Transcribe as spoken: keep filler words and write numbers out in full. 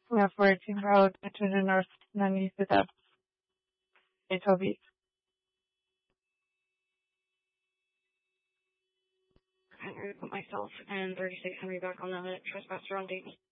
F fourteen Road, Kitchener North, ninety-fifth Ave, Toby. I'm going to put myself and thirty-six Henry back on the trespasser on date.